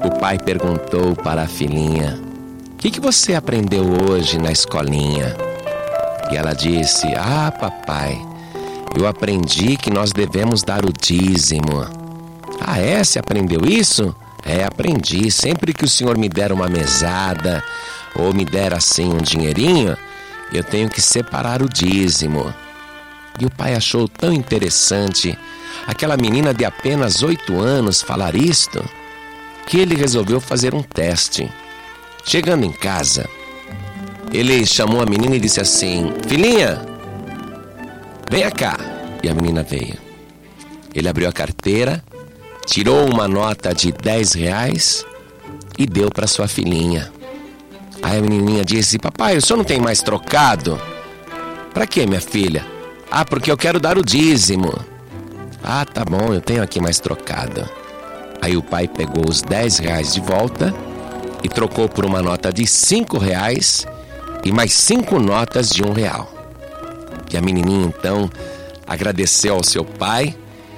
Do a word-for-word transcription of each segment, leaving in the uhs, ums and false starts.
o pai perguntou para a filhinha: o que, que você aprendeu hoje na escolinha? E ela disse: ah, papai, eu aprendi que nós devemos dar o dízimo. Ah, é? Você aprendeu isso? É, aprendi. Sempre que o senhor me der uma mesada ou me der assim um dinheirinho, eu tenho que separar o dízimo. E o pai achou tão interessante aquela menina de apenas oito anos falar isto, que ele resolveu fazer um teste. Chegando em casa, ele chamou a menina e disse assim: filhinha, venha cá. E a menina veio. Ele abriu a carteira, tirou uma nota de dez reais e deu para sua filhinha. Aí a menininha disse: papai, o senhor não tem mais trocado? Para quê, minha filha? Ah, porque eu quero dar o dízimo. Ah, tá bom, eu tenho aqui mais trocado. Aí o pai pegou os dez reais de volta e trocou por uma nota de cinco reais e mais cinco notas de um real. E a menininha então agradeceu ao seu pai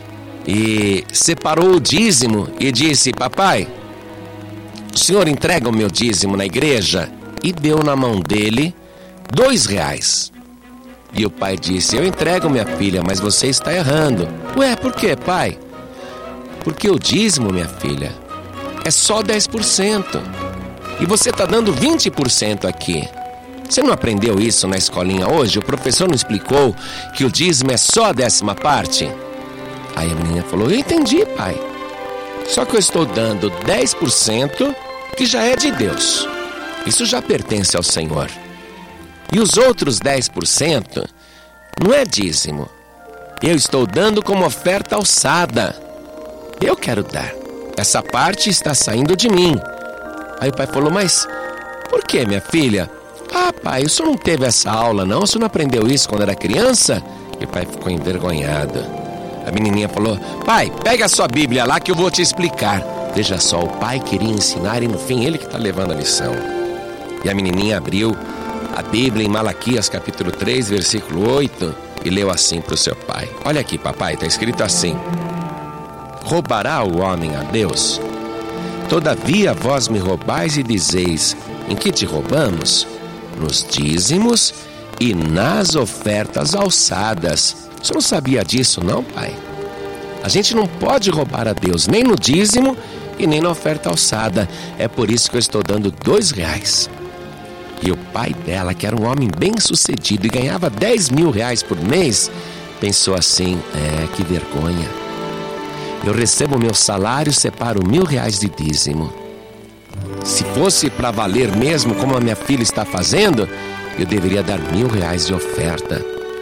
e separou o dízimo e disse: papai, o senhor entrega o meu dízimo na igreja? E deu na mão dele dois reais. E o pai disse: eu entrego, minha filha, mas você está errando. Ué, por quê, pai? Porque o dízimo, minha filha, é só dez por cento. E você está dando vinte por cento aqui. Você não aprendeu isso na escolinha hoje? O professor não explicou que o dízimo é só a décima parte? Aí a menina falou: eu entendi, pai. Só que eu estou dando dez por cento, que já é de Deus. Isso já pertence ao Senhor. E os outros dez por cento não é dízimo. Eu estou dando como oferta alçada. Eu quero dar. Essa parte está saindo de mim. Aí o pai falou: mas por que, minha filha? Ah, pai, o senhor não teve essa aula, não? O senhor não aprendeu isso quando era criança? E o pai ficou envergonhado. A menininha falou: pai, pega a sua Bíblia lá que eu vou te explicar. Veja só, o pai queria ensinar e no fim ele que está levando a lição. E a menininha abriu a Bíblia em Malaquias capítulo três, versículo oito, e leu assim para o seu pai: olha aqui, papai, está escrito assim: roubará o homem a Deus? Todavia vós me roubais e dizeis: em que te roubamos? Nos dízimos e nas ofertas alçadas. Você não sabia disso, não, pai? A gente não pode roubar a Deus, nem no dízimo e nem na oferta alçada. É por isso que eu estou dando dois reais. E o pai dela, que era um homem bem sucedido e ganhava dez mil reais por mês, pensou assim: é, que vergonha. Eu recebo meu salário e separo mil reais de dízimo. Se fosse para valer mesmo, como a minha filha está fazendo, eu deveria dar mil reais de oferta.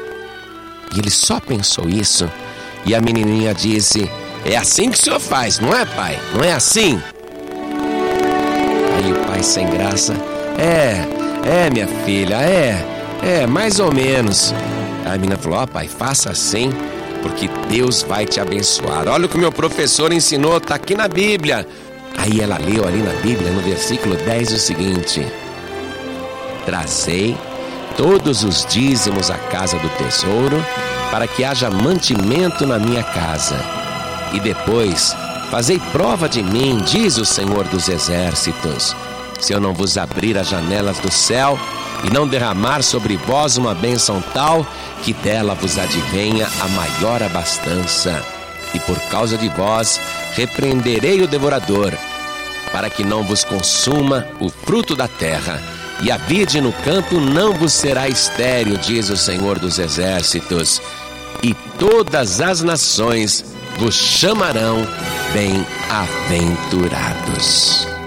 E ele só pensou isso. E a menininha disse: é assim que o senhor faz, não é, pai? Não é assim? Aí o pai, sem graça: é, é, minha filha, é, é, mais ou menos. A menina falou: ó, pai, faça assim, porque Deus vai te abençoar. Olha o que o meu professor ensinou, está aqui na Bíblia. Aí ela leu ali na Bíblia, no versículo dez, o seguinte: trazei todos os dízimos à casa do tesouro, para que haja mantimento na minha casa. E depois, fazei prova de mim, diz o Senhor dos Exércitos, se eu não vos abrir as janelas do céu e não derramar sobre vós uma bênção tal, que dela vos advenha a maior abastança. E por causa de vós, repreenderei o devorador, para que não vos consuma o fruto da terra, e a vide no campo não vos será estéril, diz o Senhor dos Exércitos, e todas as nações vos chamarão bem-aventurados.